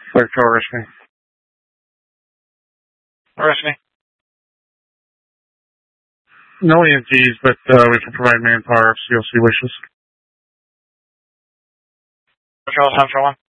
Like, arrest me. Arrest me. No EMTs, but we can provide manpower if CLC wishes. What's y'all's time for one?